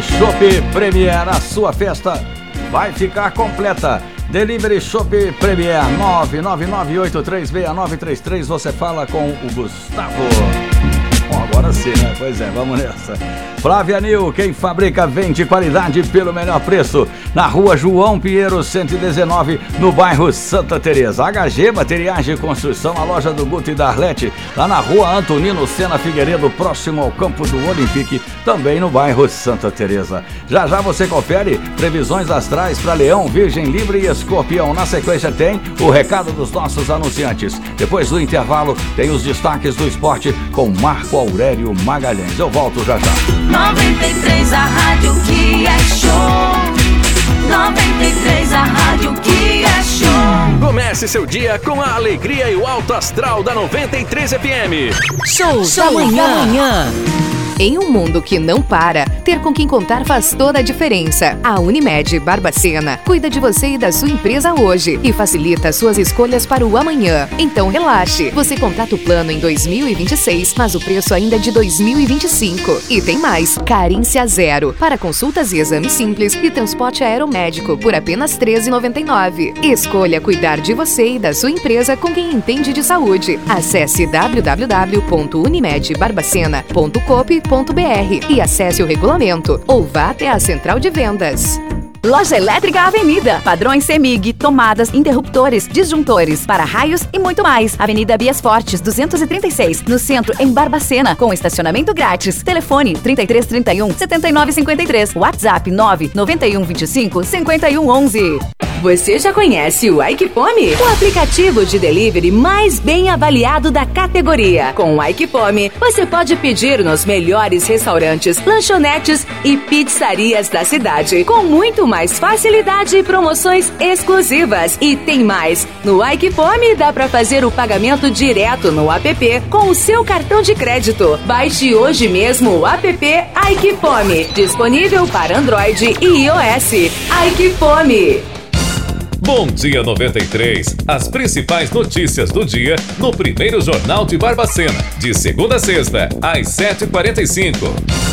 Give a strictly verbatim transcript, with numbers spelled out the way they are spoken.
Chopp Premier, a sua festa vai ficar completa. Delivery Chopp Premier, nove nove nove oito três seis nove três três. Você fala com o Gustavo. Bom, agora sim, né? Pois é, vamos nessa. Flávia Nil, quem fabrica vende qualidade pelo melhor preço. Na rua João Pinheiro, cento e dezenove, no bairro Santa Teresa. H G Materiais de Construção, a loja do Guto e da Arlete, lá na rua Antonino Sena Figueiredo, próximo ao campo do Olympique, também no bairro Santa Teresa. Já já você confere previsões astrais para Leão, Virgem, Libra e Escorpião. Na sequência tem o recado dos nossos anunciantes. Depois do intervalo tem os destaques do esporte com Marco Aurélio Magalhães. Eu volto já já. noventa e três, a rádio que é show. noventa e três, a rádio que é show. Comece seu dia com a alegria e o alto astral da noventa e três F M. Show, show da manhã. manhã. Em um mundo que não para, ter com quem contar faz toda a diferença. A Unimed Barbacena cuida de você e da sua empresa hoje e facilita suas escolhas para o amanhã. Então relaxe, você contrata o plano em dois mil e vinte e seis, mas o preço ainda é de dois mil e vinte e cinco. E tem mais, carência zero, para consultas e exames simples e transporte aeromédico por apenas treze reais e noventa e nove centavos. Escolha cuidar de você e da sua empresa com quem entende de saúde. Acesse w w w ponto unimed barbacena ponto coop ponto b r e acesse o regulamento ou vá até a central de vendas. Loja Elétrica Avenida. Padrões CEMIG, tomadas, interruptores, disjuntores, para-raios e muito mais. Avenida Bias Fortes, duzentos e trinta e seis, no centro, em Barbacena, com estacionamento grátis. Telefone trinta e três, trinta e um, setenta e nove, cinquenta e três. WhatsApp nove nove um, vinte e cinco, cinquenta e um, onze. Você já conhece o Aikipome? O aplicativo de delivery mais bem avaliado da categoria. Com o Aikipome, você pode pedir nos melhores restaurantes, lanchonetes e pizzarias da cidade, com muito mais facilidade e promoções exclusivas. E tem mais! No Aikipome dá para fazer o pagamento direto no app com o seu cartão de crédito. Baixe hoje mesmo o app Aikipome, disponível para Android e iOS. Aikipome. Bom Dia noventa e três. As principais notícias do dia no primeiro Jornal de Barbacena, de segunda a sexta, às sete e quarenta e cinco.